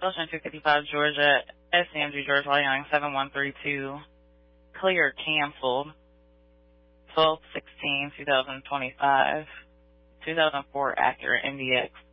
Ocean 255 Georgia, SCMG George Wyoming 7132, clear canceled, 12/16/2025, 2004 Acura MDX.